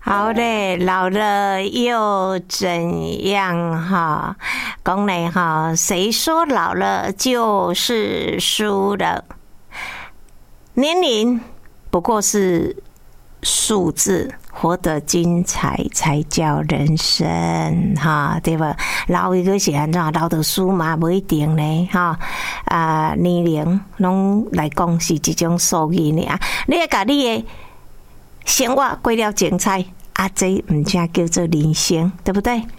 好嘞，老了又怎样哈？讲嘞哈，谁说老了就是输了？年龄不过是数字，活得精彩才叫人生哈，对吧？老一个是安怎？老的输嘛，不一定呢哈。年龄拢来讲是一种数字呢。你要把你的生活过了精彩。这唔正叫做人生，对不对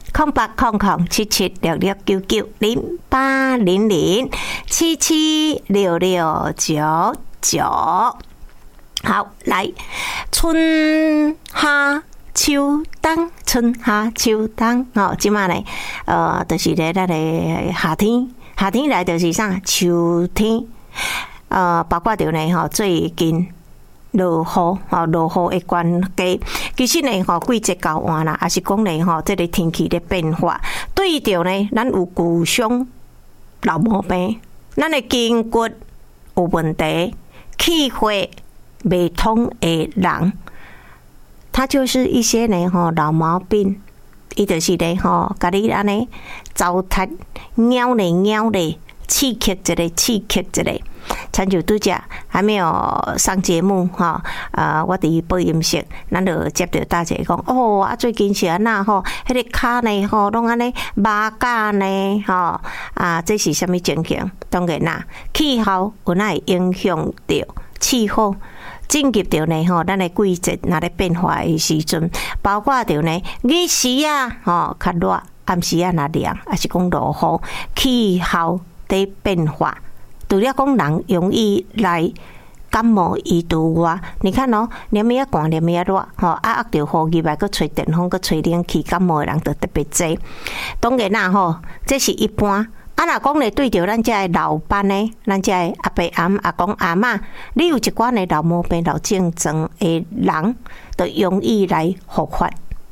？0800776699776699。好，来，春夏秋冬，春夏秋冬，即马呢，就是咧咱的夏天，夏天来就是啥？秋天，包括着呢，最近。落雨，落雨的关系，其实呢，季节到晚啦，也是讲呢，这个天气的变化，对着呢，咱有骨伤、老毛病，咱的筋骨有问题，气血未通的人，他就是一些呢，老毛病，伊就是呢，家己安尼糟蹋、咬咧，刺激一个。参照拄只还没有上节目哈，我伫播音室，咱就接到大姐讲，最近是安那吼，迄个骹呢吼，拢安尼麻架呢吼，这是什么情形？当然啦，气候有哪会影响到气候？进入到呢吼，咱的季节若咧变化的时阵，包括到呢日时较热，暗时若凉，还是讲落雨，气候的变化。除了讲人容易来感冒以除外，你看连咩寒连咩热，压着雨入来，佮吹电风，佮吹冷气，感冒的人就特别多。当然啦，这是一般。若讲咧对着咱遮的老班呢，咱遮的阿伯阿公阿嬷，你有一寡的老毛病、老症状的人，就容易来复发。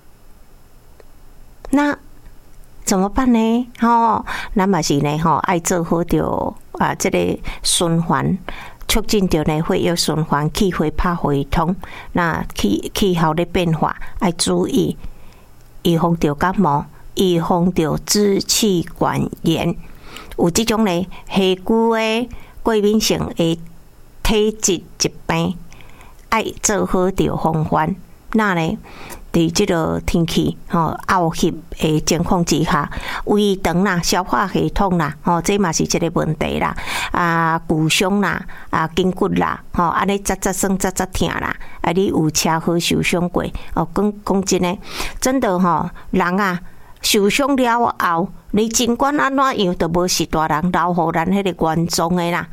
那怎么办呢？咱嘛是呢，爱做好着这个循环，促进着呢血液循环，气血拍回通。那气候的变化，爱注意，预防着感冒，预防着支气管炎。有这种呢下久的过敏性的体质疾病，爱做好着防范。那呢？伫这个天气沤翕的情况之下，胃肠啦、消化系统啦，这嘛是一个问题啦。骨伤啦、筋骨啦，安尼扎酸、扎疼啦，你有车祸受伤过？讲真的，真的人受伤了后，你尽管安怎样，都无是大人留互咱迄个原状的啦。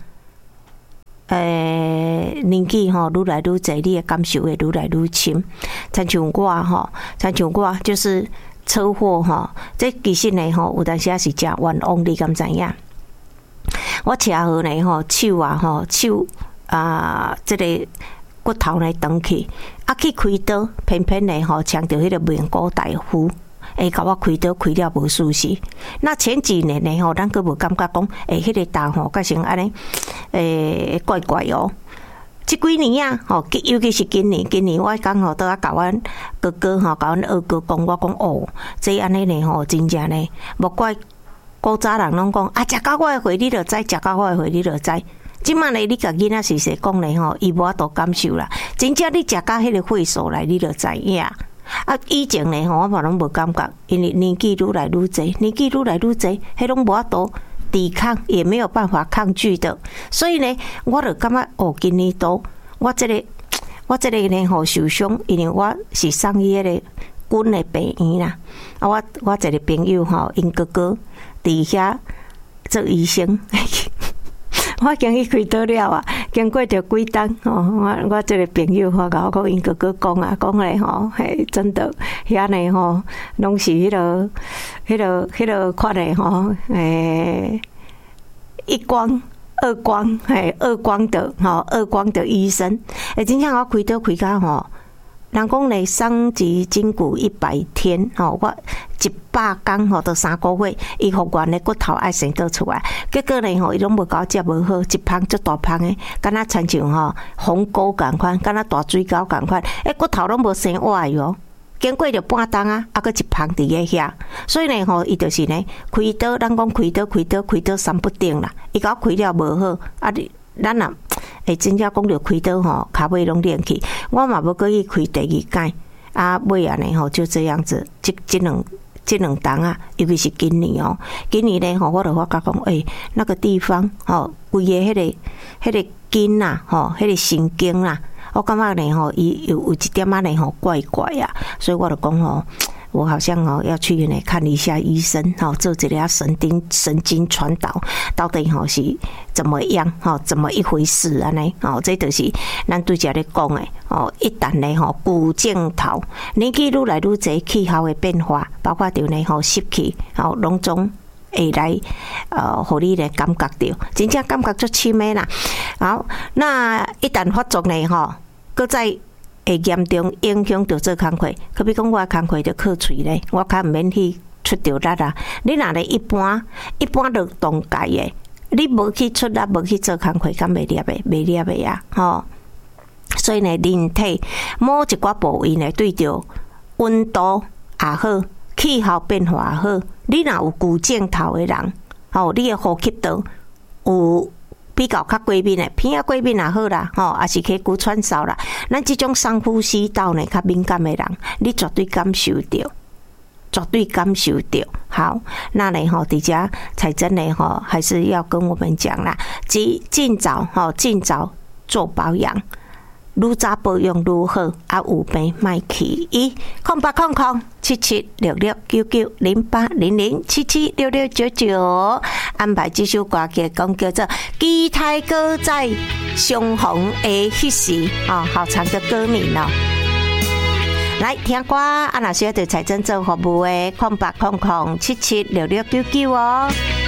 年纪愈来愈侪，你的感受会愈来愈深。亲像我就是车祸这其实呢有当时也是真冤枉，你敢知影？我车祸呢手这个骨头呢断去，去开刀，偏偏呢抢着迄个面骨大夫。甲我开刀开了无舒适。那前几年呢咱佫无感觉讲，迄个刀甲成安尼，怪怪哦。这几年尤其是今年我刚好都要甲阮哥哥甲阮二哥讲，我讲这安尼呢真正呢，莫怪古早人拢讲食到我的岁你就知，食到我的岁你就知。即摆呢，你甲囡仔细细讲呢伊无法度感受啦。真正你食到迄个岁数来，你就知影。以前呢，我嘛拢无感觉，因为年纪愈来愈侪，迄拢无法度抵抗，也没有办法抗拒的。所以呢，我就感觉今年度我这个呢受伤，因为我是送伊迄个军的病院啦。我一个朋友因哥哥伫遐做医生。我经去开刀了经过着几冬我这个朋友甲我讲，因哥哥讲咧真的遐呢拢是迄个款的一光二光二光的医生，真正我开刀开到人讲呢，伤及筋骨100天，我100天到3个月，伊复原的骨头爱生倒出来。结果呢，伊拢无搞食无好，一芳足大芳的，敢若亲像红菇共款，敢若大水饺共款，骨头拢无生活哟。 经过着半冬啊，还佫一旁伫个遐，所以呢吼，伊就是呢开刀，咱讲开刀三不定啦，伊甲我开了无好，啊咱啊会真正讲着开刀吼，骹尾拢练去，我嘛要搁去开第二间，啊尾啊呢吼就这样子，这两冬啊，尤其是今年哦，今年呢吼，我就发觉讲，那个地方吼，规个迄个筋啊，吼，迄个神经啊。我感觉呢吼，伊有一点仔呢吼怪怪啊，所以我就讲吼，我好像要去呢看一下医生吼，做一个神经传导，到底吼是怎么样吼，怎么一回事啊呢？哦，这就是咱拄则咧讲的哦。一旦呢吼古镜头年纪愈来愈侪，气候的变化，包括着呢吼湿气，吼拢总会来互你咧感觉到，真正感觉足深的啦。好，那一旦发作呢吼。搁再会严重影响到做工课，可比讲我工课着靠喙咧，我较毋免去出着力啊。你若咧一般就动界诶，你无去出力，无去做工课，敢袂粒诶啊，吼。所以呢，人体某一寡部位呢，对着温度也好，气候变化也好，你若有古镜头诶人，吼，你诶呼吸道有。比较过敏的，鼻啊过敏也好啦，吼，也是气管串烧啦。咱这种上呼吸道呢，较敏感的人，你绝对感受到，好，那呢吼，底下才真的吼，还是要跟我们讲啦，尽早做保养。愈早保养愈好，啊有病莫去医。08007766990800776699，安排这首歌曲讲叫做《期待搁再相逢的迄时》哦，好长的歌名哦。来听歌，啊若需要对财政做服务的，0800776699哦。